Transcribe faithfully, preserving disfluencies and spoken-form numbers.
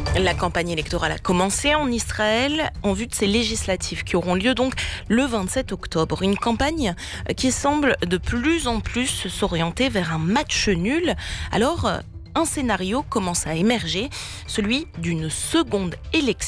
La campagne électorale a commencé en Israël en vue de ces législatives qui auront lieu donc le vingt-sept octobre. Une campagne qui semble de plus en plus s'orienter vers un match nul. Alors, un scénario commence à émerger, celui d'une seconde élection